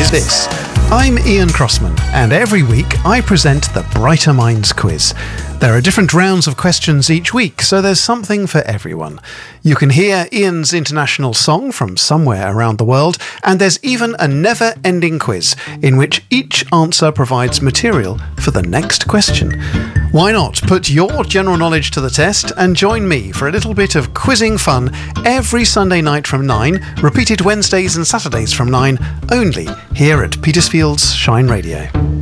this. I'm Ian Crossman, and every week I present the Brighter Minds quiz. There are different rounds of questions each week, so there's something for everyone. You can hear Ian's international song from somewhere around the world, and there's even a never-ending quiz in which each answer provides material for the next question. Why not put your general knowledge to the test and join me for a little bit of quizzing fun every Sunday night from 9, repeated Wednesdays and Saturdays from 9, only here at Petersfield's Shine Radio.